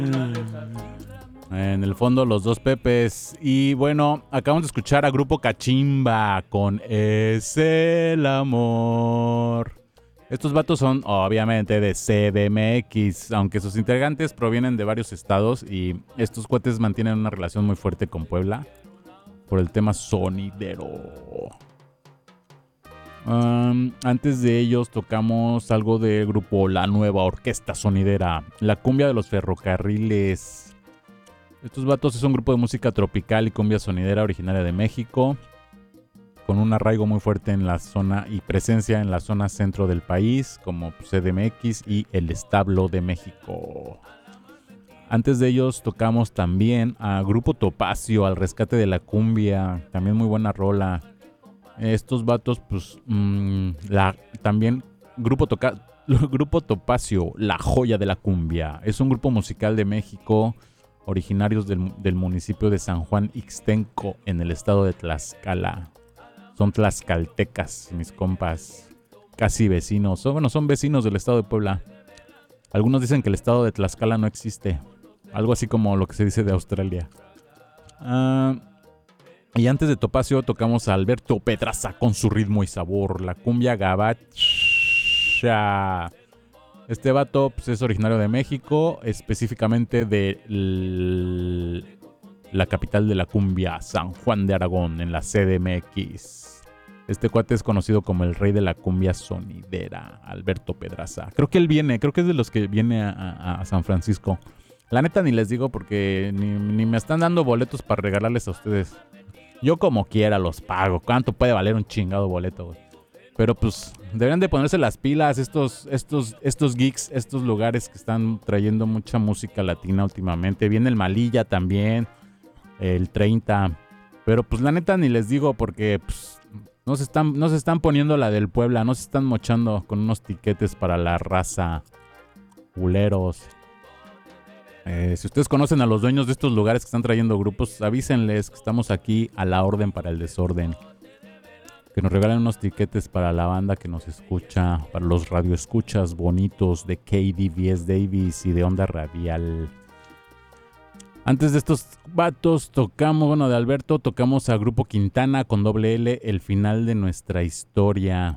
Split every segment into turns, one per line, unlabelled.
En el fondo, los dos Pepes. Y bueno, acabamos de escuchar a Grupo Cachimba con Es el amor. Estos vatos son obviamente de CDMX, aunque sus integrantes provienen de varios estados y estos cuates mantienen una relación muy fuerte con Puebla por el tema sonidero. Antes de ellos tocamos algo del grupo La Nueva Orquesta Sonidera, la cumbia de los ferrocarriles. Estos vatos es un grupo de música tropical y cumbia sonidera originaria de México, con un arraigo muy fuerte en la zona y presencia en la zona centro del país, como CDMX y el Establo de México. Antes de ellos tocamos también a Grupo Topacio, Al Rescate de la Cumbia, también muy buena rola. Estos vatos, pues, también Grupo Topacio, La Joya de la Cumbia. Es un grupo musical de México, originarios del municipio de San Juan Ixtenco, en el estado de Tlaxcala. Son tlaxcaltecas, mis compas, casi vecinos. Son vecinos del estado de Puebla. Algunos dicen que el estado de Tlaxcala no existe. Algo así como lo que se dice de Australia. Y antes de Topacio tocamos a Alberto Pedraza con su ritmo y sabor, la cumbia gabacha. Este vato pues, es originario de México, específicamente de la capital de la cumbia, San Juan de Aragón, en la CDMX. Este cuate es conocido como el rey de la cumbia sonidera, Alberto Pedraza. Creo que es de los que viene a San Francisco. La neta ni les digo porque ni me están dando boletos para regalarles a ustedes. Yo como quiera los pago. ¿Cuánto puede valer un chingado boleto, güey? Pero pues deberían de ponerse las pilas estos geeks, estos lugares que están trayendo mucha música latina últimamente. Viene el Malilla también, el 30. Pero pues la neta ni les digo porque pues, no se están poniendo la del Puebla, no se están mochando con unos tiquetes para la raza. Culeros. Si ustedes conocen a los dueños de estos lugares que están trayendo grupos, avísenles que estamos aquí a la orden para el desorden. Que nos regalen unos tiquetes para la banda que nos escucha, para los radioescuchas bonitos de KDVS Davis y de Onda Radial. Antes de estos vatos de Alberto, tocamos a Grupo Quintana con doble L, El Final de Nuestra Historia.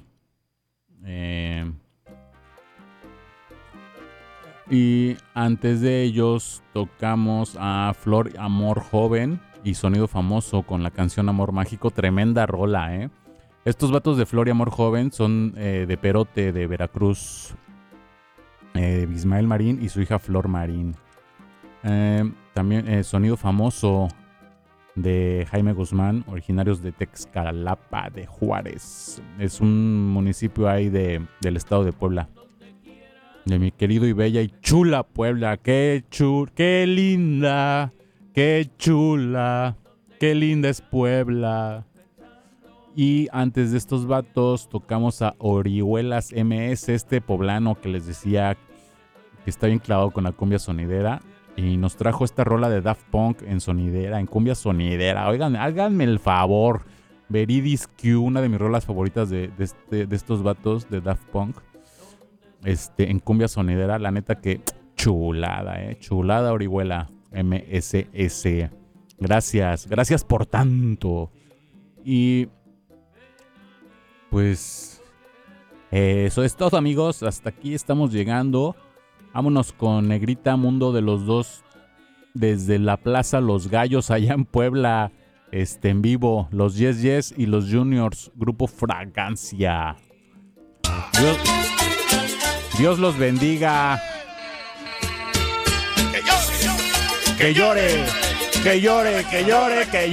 Y antes de ellos tocamos a Flor Amor Joven y Sonido Famoso con la canción Amor Mágico, tremenda rola, Estos vatos de Flor y Amor Joven son de Perote, de Veracruz, Ismael Marín y su hija Flor Marín. También Sonido Famoso de Jaime Guzmán, originarios de Texcalapa de Juárez. Es un municipio ahí del estado de Puebla. De mi querido y bella y chula Puebla. Qué linda, qué chula, qué linda es Puebla. Y antes de estos vatos tocamos a Orihuelas MS, este poblano que les decía que está bien clavado con la cumbia sonidera. Y nos trajo esta rola de Daft Punk en sonidera, en cumbia sonidera. Oigan, háganme el favor. Veridis Q, una de mis rolas favoritas de estos vatos de Daft Punk. En cumbia sonidera, la neta que chulada, chulada Orihuela MSS. Gracias por tanto. Y pues eso es todo, amigos. Hasta aquí estamos llegando. Vámonos con Negrita, Mundo de los Dos, desde la Plaza Los Gallos, allá en Puebla, en vivo, los Yes Yes y los Juniors, Grupo Fragancia. Dios los bendiga. Que llore, que llore, que llore, que llore, que llore.